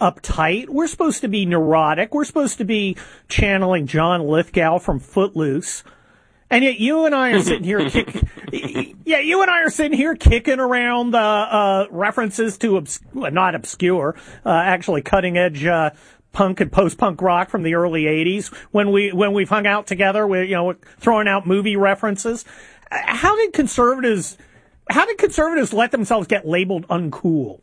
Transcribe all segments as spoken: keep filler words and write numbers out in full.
uptight. We're supposed to be neurotic. We're supposed to be channeling John Lithgow from Footloose. And yet you and I are sitting here kick, yeah, you and I are sitting here kicking around, uh, uh, references to, obs- well, not obscure, uh, actually cutting edge, uh, punk and post-punk rock from the early eighties when we, when we've hung out together with, you know, throwing out movie references. How did conservatives, how did conservatives let themselves get labeled uncool?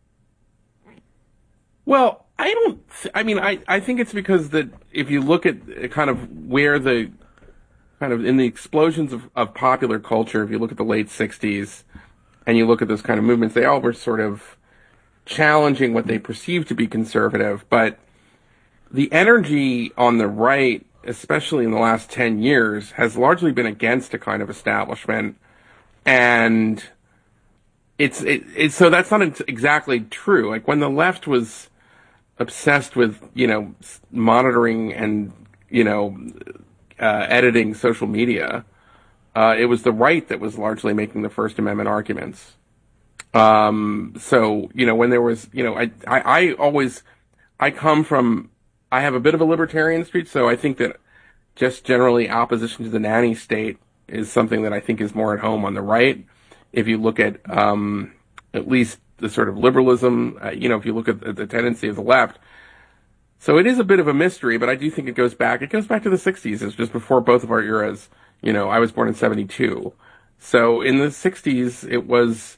Well, I don't, th- I mean, I, I think it's because that if you look at kind of where the, kind of in the explosions of, of popular culture, if you look at the late sixties and you look at those kind of movements, they all were sort of challenging what they perceived to be conservative. But the energy on the right, especially in the last ten years, has largely been against a kind of establishment. And it's, it, it's, so that's not exactly true. Like when the left was obsessed with, you know, monitoring and, you know, Uh, editing social media, uh, it was the right that was largely making the First Amendment arguments. Um, so, you know, when there was, you know, I, I, I always, I come from, I have a bit of a libertarian streak, so I think that just generally opposition to the nanny state is something that I think is more at home on the right. If you look at, um, at least the sort of liberalism, uh, you know, if you look at the, the tendency of the left. So it is a bit of a mystery, but I do think it goes back. It goes back to the sixties. It's just before both of our eras. You know, I was born in seventy-two. So in the sixties, it was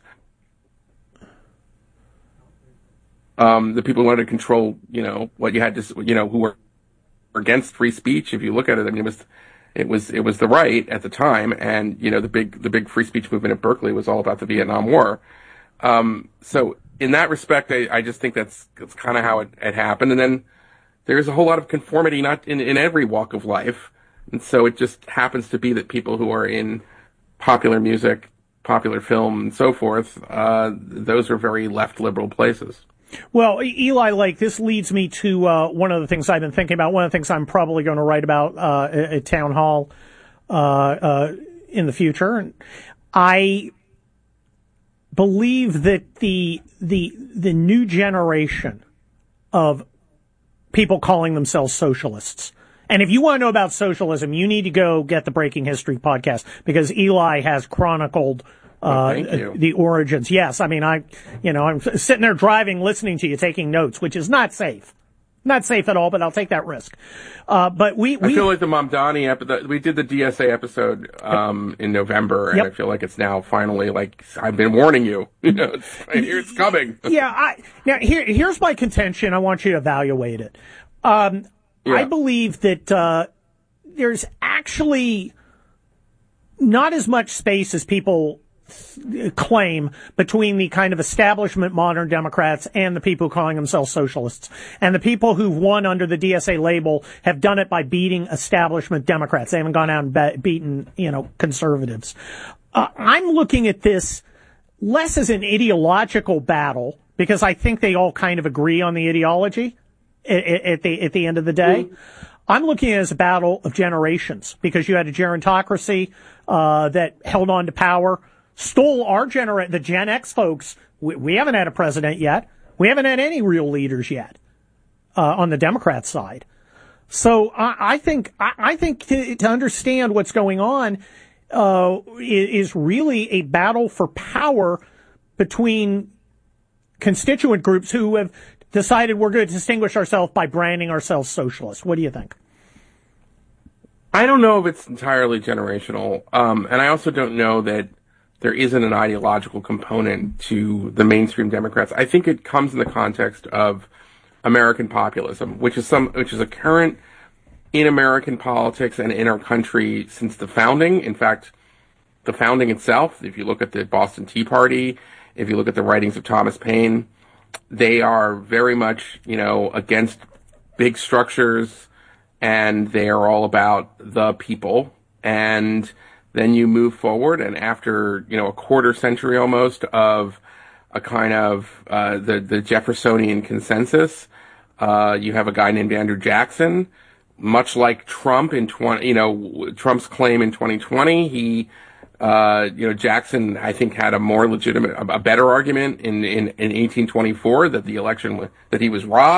um, the people who wanted to control, you know, what you had to, you know, who were against free speech. If you look at it, I mean, it was, it was, it was the right at the time. And, you know, the big, the big free speech movement at Berkeley was all about the Vietnam War. Um, so in that respect, I, I just think that's, that's kind of how it, it happened. And then, there's a whole lot of conformity, not in, in every walk of life. And so it just happens to be that people who are in popular music, popular film, and so forth, uh, those are very left liberal places. Well, Eli Lake, this leads me to uh, one of the things I've been thinking about, one of the things I'm probably going to write about uh, at Town Hall uh, uh, in the future. I believe that the the the new generation of people calling themselves socialists. And if you want to know about socialism, you need to go get the Breaking History podcast because Eli has chronicled uh, oh, the origins. Yes, I mean, I, you know, I'm sitting there driving, listening to you, taking notes, which is not safe. Not safe at all, but I'll take that risk. Uh, but we, we I feel like the Mamdani episode, we did the D S A episode, um, in November, and yep. I feel like it's now finally like, I've been warning you, you know, it's, right here it's coming. yeah, I, now here, here's my contention. I want you to evaluate it. Um, yeah. I believe that, uh, there's actually not as much space as people claim between the kind of establishment modern Democrats and the people calling themselves socialists. And the people who've won under the D S A label have done it by beating establishment Democrats. They haven't gone out and be- beaten, you know, conservatives. Uh, I'm looking at this less as an ideological battle because I think they all kind of agree on the ideology at, at the at the end of the day. Mm-hmm. I'm looking at it as a battle of generations because you had a gerontocracy uh, that held on to power, stole our genera- the Gen X folks. We, we haven't had a president yet. We haven't had any real leaders yet uh, on the Democrat side. So I, I think I, I think to, to understand what's going on uh, is, is really a battle for power between constituent groups who have decided we're going to distinguish ourselves by branding ourselves socialists. What do you think? I don't know if it's entirely generational, um, and I also don't know that there isn't an ideological component to the mainstream Democrats. I think it comes in the context of American populism, which is some, which is a current in American politics and in our country since the founding. In fact, the founding itself, if you look at the Boston Tea Party, if you look at the writings of Thomas Paine, they are very much, you know, against big structures, and they are all about the people. And then you move forward, and after, you know, a quarter century almost of a kind of uh, the the Jeffersonian consensus, uh, you have a guy named Andrew Jackson, much like Trump in twenty, you know, Trump's claim in twenty twenty. He, uh, you know, Jackson, I think, had a more legitimate, a better argument in in, in eighteen twenty-four that the election that he was robbed.